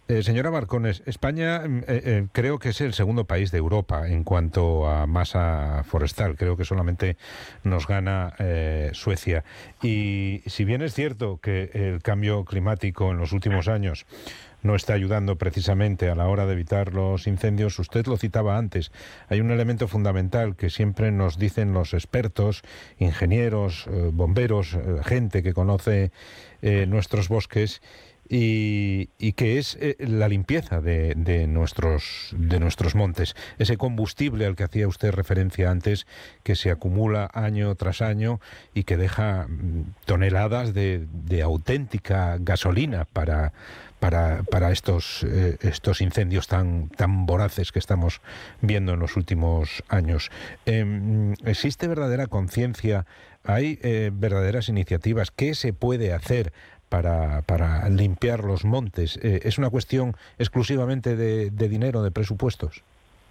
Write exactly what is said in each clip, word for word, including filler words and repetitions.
Eh, señora Barcones, España eh, eh, creo que es el segundo país de Europa en cuanto a masa forestal. Creo que solamente nos gana eh, Suecia. Y si bien es cierto que el cambio climático en los últimos años no está ayudando precisamente a la hora de evitar los incendios, usted lo citaba antes, hay un elemento fundamental que siempre nos dicen los expertos, ingenieros, eh, bomberos, eh, gente que conoce eh, nuestros bosques, y, y que es eh, la limpieza de, de nuestros de nuestros montes, ese combustible al que hacía usted referencia antes, que se acumula año tras año y que deja mm, toneladas de, de auténtica gasolina para para para estos eh, estos incendios tan tan voraces que estamos viendo en los últimos años. Eh, ¿Existe verdadera conciencia? ¿Hay eh, verdaderas iniciativas? ¿Qué se puede hacer para, para limpiar los montes? Eh, ¿Es una cuestión exclusivamente de, de dinero, de presupuestos?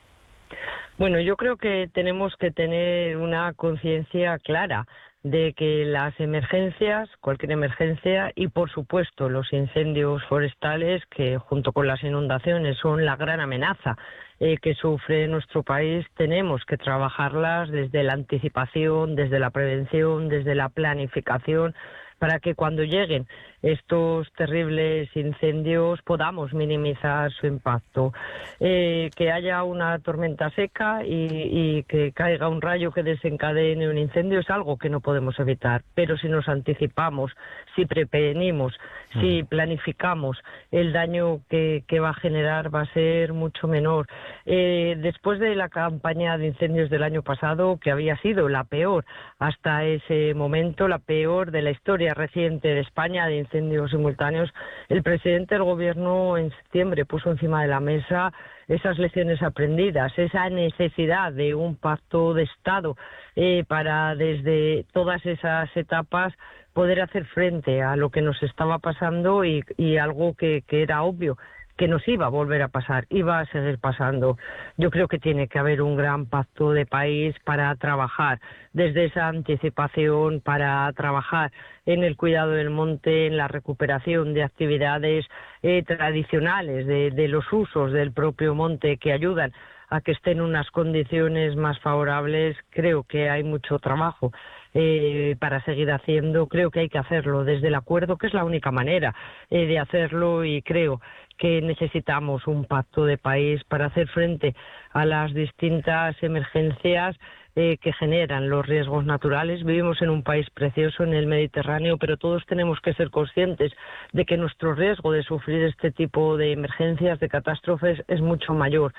Bueno, yo creo que tenemos que tener una conciencia clara de que las emergencias, cualquier emergencia, y por supuesto los incendios forestales, que junto con las inundaciones son la gran amenaza eh, que sufre nuestro país, tenemos que trabajarlas desde la anticipación, desde la prevención, desde la planificación, para que cuando lleguen estos terribles incendios podamos minimizar su impacto. Eh, que haya una tormenta seca y, y que caiga un rayo que desencadene un incendio es algo que no podemos evitar, pero si nos anticipamos, si prevenimos, uh-huh. si planificamos, el daño que, que va a generar va a ser mucho menor. Eh, después de la campaña de incendios del año pasado, que había sido la peor hasta ese momento, la peor de la historia reciente de España de incendios simultáneos, el presidente del gobierno en septiembre puso encima de la mesa esas lecciones aprendidas, esa necesidad de un pacto de Estado eh, para desde todas esas etapas poder hacer frente a lo que nos estaba pasando y, y algo que, que era obvio, que nos iba a volver a pasar, iba a seguir pasando. Yo creo que tiene que haber un gran pacto de país para trabajar desde esa anticipación, para trabajar en el cuidado del monte, en la recuperación de actividades eh, tradicionales, de, de los usos del propio monte que ayudan a que esté en unas condiciones más favorables. Creo que hay mucho trabajo eh, para seguir haciendo. Creo que hay que hacerlo desde el acuerdo, que es la única manera eh, de hacerlo, y creo que necesitamos un pacto de país para hacer frente a las distintas emergencias eh, que generan los riesgos naturales. Vivimos en un país precioso, en el Mediterráneo, pero todos tenemos que ser conscientes de que nuestro riesgo de sufrir este tipo de emergencias, de catástrofes, es mucho mayor.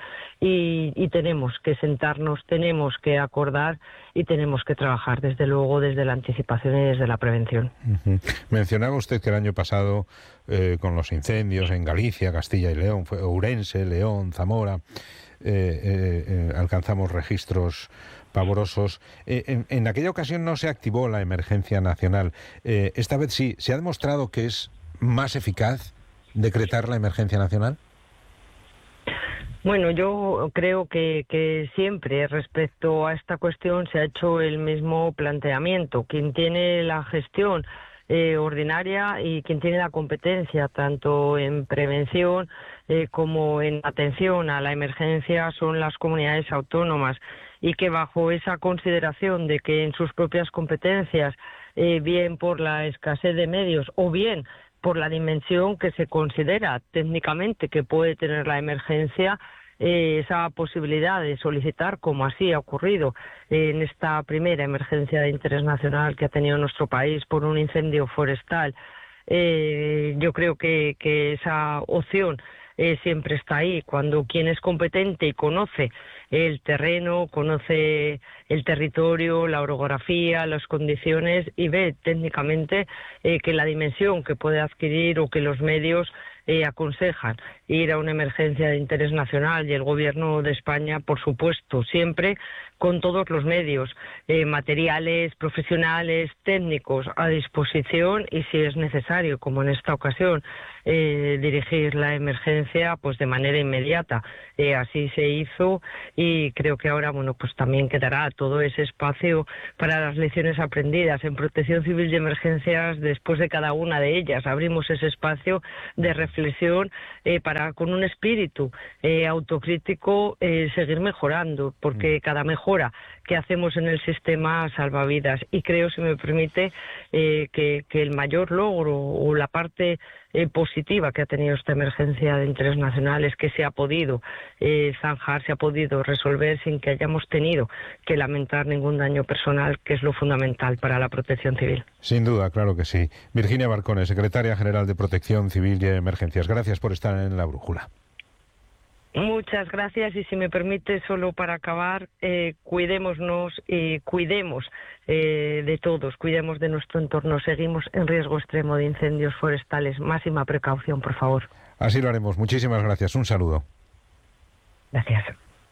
Y, y tenemos que sentarnos, tenemos que acordar y tenemos que trabajar, desde luego, desde la anticipación y desde la prevención. Uh-huh. Mencionaba usted que el año pasado, eh, con los incendios en Galicia, Castilla y León, fue Ourense, León, Zamora, eh, eh, eh, alcanzamos registros pavorosos. Eh, en, en aquella ocasión no se activó la emergencia nacional. Eh, esta vez sí. ¿Se ha demostrado que es más eficaz decretar la emergencia nacional? Bueno, yo creo que, que siempre respecto a esta cuestión se ha hecho el mismo planteamiento. Quien tiene la gestión eh, ordinaria y quien tiene la competencia tanto en prevención eh, como en atención a la emergencia son las comunidades autónomas, y que bajo esa consideración de que en sus propias competencias, eh, bien por la escasez de medios o bien por la dimensión que se considera técnicamente que puede tener la emergencia, eh, esa posibilidad de solicitar, como así ha ocurrido eh, en esta primera emergencia de interés nacional que ha tenido nuestro país por un incendio forestal, eh, yo creo que, que esa opción eh, siempre está ahí. Cuando quien es competente y conoce el terreno, conoce el territorio, la orografía, las condiciones, y ve técnicamente eh, que la dimensión que puede adquirir o que los medios eh, aconsejan ir a una emergencia de interés nacional, y el Gobierno de España, por supuesto, siempre con todos los medios eh, materiales, profesionales, técnicos a disposición, y si es necesario, como en esta ocasión, eh, dirigir la emergencia pues de manera inmediata. Eh, así se hizo, y creo que ahora bueno pues también quedará todo ese espacio para las lecciones aprendidas. En Protección Civil y Emergencias, después de cada una de ellas, abrimos ese espacio de reflexión reflexión eh, para con un espíritu eh, autocrítico eh, seguir mejorando, porque cada mejora que hacemos en el sistema salva vidas. Y creo, si me permite, eh, que, que el mayor logro o la parte eh, positiva que ha tenido esta emergencia de interés nacional es que se ha podido eh, zanjar, se ha podido resolver sin que hayamos tenido que lamentar ningún daño personal, que es lo fundamental para la protección civil. Sin duda, claro que sí. Virginia Barcone, secretaria general de Protección Civil y Emergencias, gracias por estar en La Brújula. Muchas gracias, y si me permite, solo para acabar, eh, cuidémonos y cuidemos eh, de todos, cuidemos de nuestro entorno. Seguimos en riesgo extremo de incendios forestales. Máxima precaución, por favor. Así lo haremos. Muchísimas gracias. Un saludo. Gracias.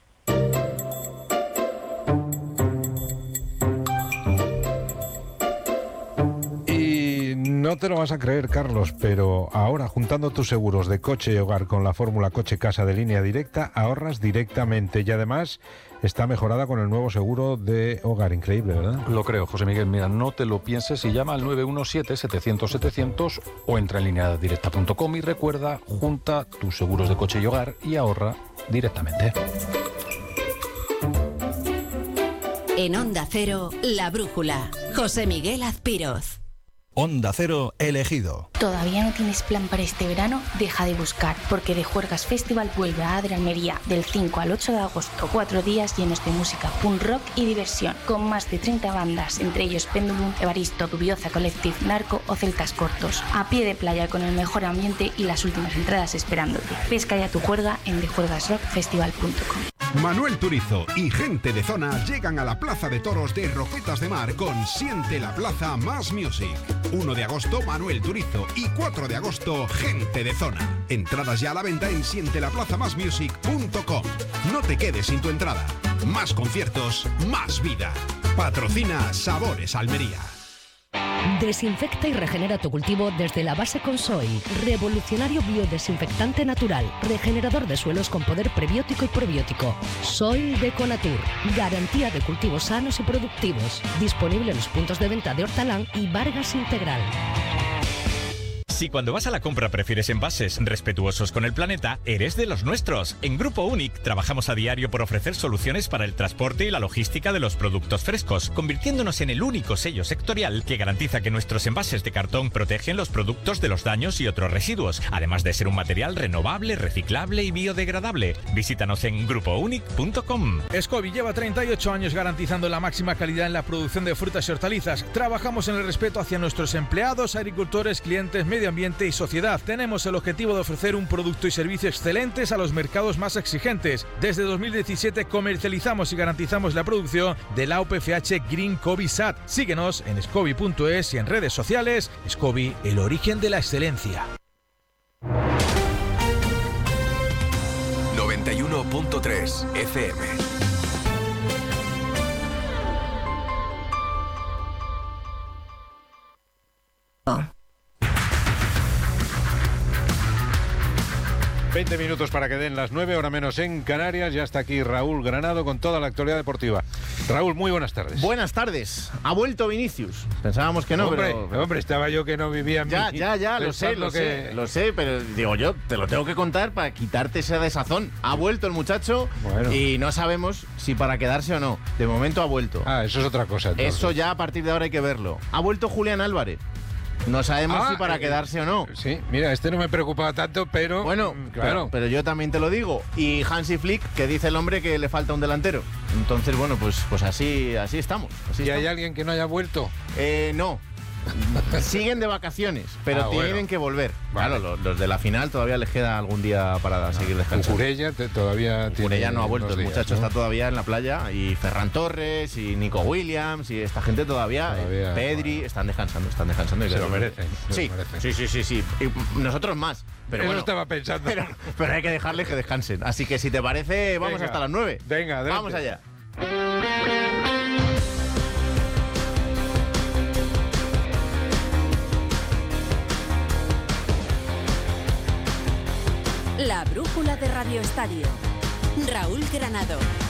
No te lo vas a creer, Carlos, pero ahora, juntando tus seguros de coche y hogar con la fórmula coche-casa de Línea Directa, ahorras directamente, y además está mejorada con el nuevo seguro de hogar. Increíble, ¿verdad? Lo creo, José Miguel. Mira, no te lo pienses y llama al nueve uno siete, setecientos, setecientos o entra en línea directa punto com y recuerda, junta tus seguros de coche y hogar y ahorra directamente. En Onda Cero, La Brújula. José Miguel Azpiroz. Onda Cero elegido. ¿Todavía no tienes plan para este verano? Deja de buscar, porque The Juergas Festival vuelve a Adra Almería del cinco al ocho de agosto. Cuatro días llenos de música, punk rock y diversión, con más de treinta bandas, entre ellos Pendulum, Evaristo, Dubioza Collective, Narco o Celtas Cortos. A pie de playa, con el mejor ambiente y las últimas entradas esperándote. Pesca ya tu juerga en the juergas rock festival punto com. Manuel Turizo y gente de zona llegan a la Plaza de Toros de Roquetas de Mar con Siente la Plaza Más Music. uno de agosto, Manuel Turizo, y cuatro de agosto, gente de zona. Entradas ya a la venta en siente la plaza más music punto com. No te quedes sin tu entrada. Más conciertos, más vida. Patrocina Sabores Almería. Desinfecta y regenera tu cultivo desde la base con Soil. Revolucionario biodesinfectante natural. Regenerador de suelos con poder prebiótico y probiótico. Soil de Conatur. Garantía de cultivos sanos y productivos. Disponible en los puntos de venta de Hortalán y Vargas Integral. Si cuando vas a la compra prefieres envases respetuosos con el planeta, eres de los nuestros. En Grupo Unic trabajamos a diario por ofrecer soluciones para el transporte y la logística de los productos frescos, convirtiéndonos en el único sello sectorial que garantiza que nuestros envases de cartón protegen los productos de los daños y otros residuos, además de ser un material renovable, reciclable y biodegradable. Visítanos en grupo unic punto com. Escovi lleva treinta y ocho años garantizando la máxima calidad en la producción de frutas y hortalizas. Trabajamos en el respeto hacia nuestros empleados, agricultores, clientes, medio ambiente y sociedad. Tenemos el objetivo de ofrecer un producto y servicio excelentes a los mercados más exigentes. Desde dos mil diecisiete comercializamos y garantizamos la producción de la U P F H Green Cobi Sat. Síguenos en escobi punto es y en redes sociales. Escobi, el origen de la excelencia. noventa y uno punto tres F M. veinte minutos para que den las nueve, hora menos en Canarias. Ya está aquí Raúl Granado con toda la actualidad deportiva. Raúl, muy buenas tardes. Buenas tardes. Ha vuelto Vinicius. Pensábamos que no, hombre, pero... Hombre, estaba yo que no vivía en Ya, mi... ya, ya, lo sé, lo que... sé, lo sé, pero digo yo, te lo tengo que contar para quitarte esa desazón. Ha vuelto el muchacho bueno. y no sabemos si para quedarse o no. De momento ha vuelto. Ah, eso es otra cosa. Entonces. Eso ya a partir de ahora hay que verlo. Ha vuelto Julián Álvarez. No sabemos ah, si para eh, quedarse o no. Sí, mira, este no me preocupaba tanto, pero... Bueno, claro. Pero, pero yo también te lo digo. Y Hansi Flick, que dice el hombre que le falta un delantero. Entonces, bueno, pues, pues así, así estamos. Así ¿Y estamos. hay alguien que no haya vuelto? Eh, no. Siguen de vacaciones, pero ah, tienen bueno. que volver. Vale. Claro, los, los de la final todavía les queda algún día para seguir descansando. Cucurella todavía tiene Cucurella no ha vuelto, días, el muchacho ¿no? está todavía en la playa. Y Ferran Torres, y Nico Williams, y esta gente todavía, todavía eh, Pedri, bueno. están descansando, están descansando. Y se lo merecen. Sí, lo merecen. sí, sí, sí, sí. Y nosotros más. Pero Eso bueno, estaba pensando. Pero, pero hay que dejarles que descansen. Así que si te parece, vamos Venga. hasta las nueve. Venga, adelante. Vamos allá. La brújula de Radio Estadio. Raúl Granado.